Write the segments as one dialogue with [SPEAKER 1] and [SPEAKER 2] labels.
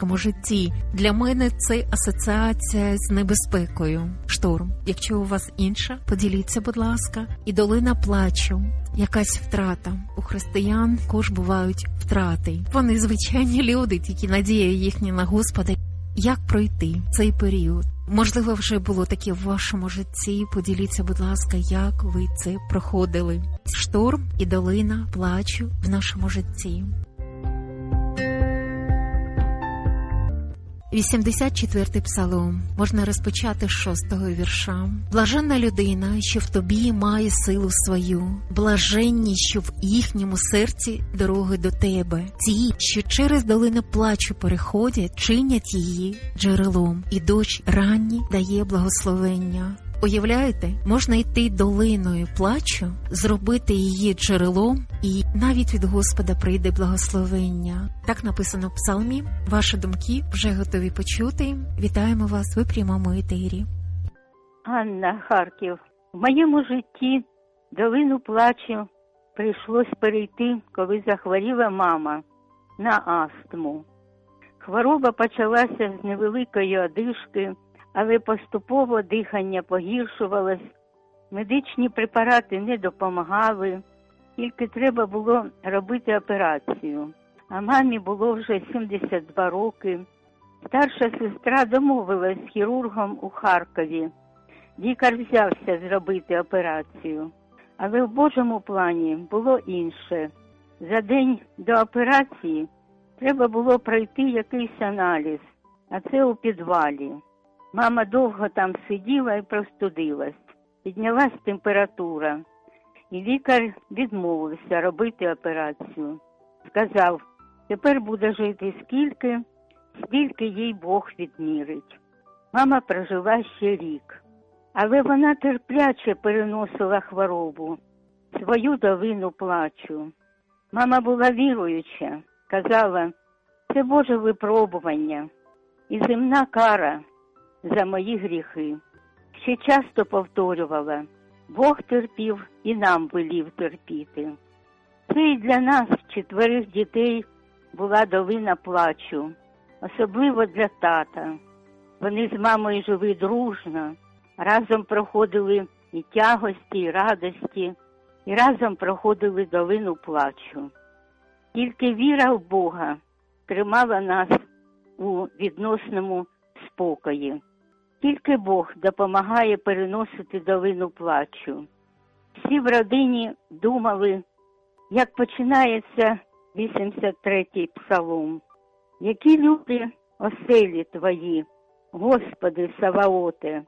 [SPEAKER 1] громадському житті. Для мене це асоціація з небезпекою. Шторм. Якщо у вас інша, поділіться, будь ласка. І долина плачу. Якась втрата. У християн також бувають втрати. Вони звичайні люди, тільки надія їхня на Господа. Як пройти цей період? Можливо, вже було таке в вашому житті. Поділіться, будь ласка, як ви це проходили. Шторм і долина плачу в нашому житті. 84-й псалом. Можна розпочати з 6-го вірша. «Блаженна людина, що в тобі має силу свою. Блаженні, що в їхньому серці дороги до тебе. Ті, що через долину плачу переходять, чинять її джерелом. І дощ ранній дає благословення». Уявляєте, можна йти долиною плачу, зробити її джерелом, і навіть від Господа прийде благословення. Так написано в псалмі. Ваші думки вже готові почути. Вітаємо вас, ви в прямому етері.
[SPEAKER 2] Анна, Харків. В моєму житті долину плачу прийшлось перейти, коли захворіла мама на астму. Хвороба почалася з невеликої одишки, але поступово дихання погіршувалось, медичні препарати не допомагали, тільки треба було робити операцію. А мамі було вже 72 роки. Старша сестра домовилась з хірургом у Харкові. Лікар взявся зробити операцію. Але в Божому плані було інше. За день до операції треба було пройти якийсь аналіз, а це у підвалі. Мама довго там сиділа і простудилась. Піднялась температура. І лікар відмовився робити операцію. Сказав, тепер буде жити скільки їй Бог відмірить. Мама прожила ще рік. Але вона терпляче переносила хворобу. Свою долину плачу. Мама була віруюча. Казала, це Боже випробування і земна кара за мої гріхи. Ще часто повторювала, Бог терпів і нам велів терпіти. Це і для нас, 4 дітей, була долина плачу, особливо для тата. Вони з мамою жили дружно, разом проходили і тягості, і радості, і разом проходили долину плачу. Тільки віра в Бога тримала нас у відносному спокої. Тільки Бог допомагає переносити долину плачу. Всі в родині думали, як починається 83-й псалом. Які люди оселі твої, Господи Саваоте,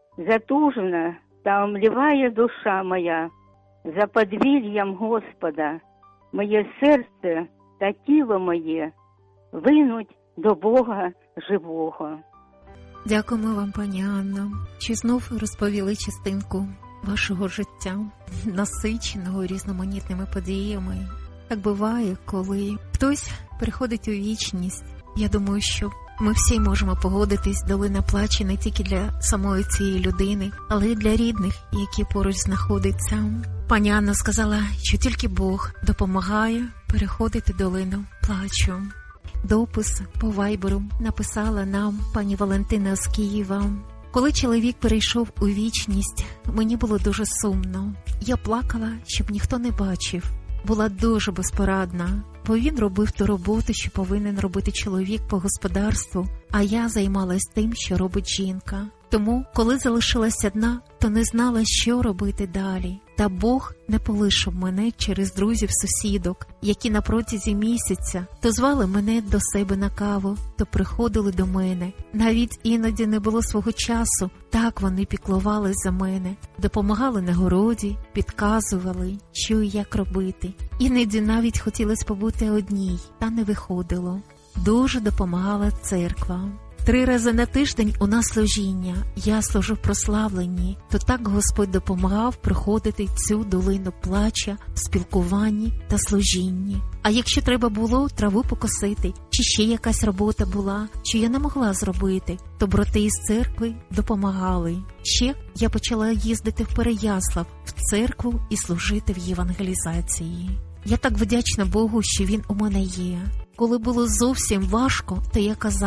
[SPEAKER 2] затужна та омліває душа моя, за подвір'ям Господа, моє серце та тіло моє винуть до Бога живого.
[SPEAKER 1] Дякуємо вам, пані Анно, що знов розповіли частинку вашого життя, насиченого різноманітними подіями. Так буває, коли хтось приходить у вічність. Я думаю, що ми всі можемо погодитись, долина плаче не тільки для самої цієї людини, але й для рідних, які поруч знаходяться. Пані Анна сказала, що тільки Бог допомагає переходити долину плачу. Допис по вайберу написала нам пані Валентина з Києва. Коли чоловік перейшов у вічність, мені було дуже сумно. Я плакала, щоб ніхто не бачив. Була дуже безпорадна, бо він робив ту роботу, що повинен робити чоловік по господарству, а я займалась тим, що робить жінка. Тому, коли залишилась одна, то не знала, що робити далі. Та Бог не полишив мене через друзів-сусідок, які на протязі місяця то звали мене до себе на каву, то приходили до мене. Навіть іноді не було свого часу, так вони піклувались за мене. Допомагали на городі, підказували, що і як робити. Іноді навіть хотілося побути одній, та не виходило. Дуже допомагала церква. 3 рази на тиждень у нас служіння, я служу в прославленні, то так Господь допомагав проходити цю долину плача в спілкуванні та служінні. А якщо треба було траву покосити, чи ще якась робота була, що я не могла зробити, то брати із церкви допомагали. Ще я почала їздити в Переяслав, в церкву і служити в євангелізації. Я так вдячна Богу, що Він у мене є. Коли було зовсім важко, то я казала,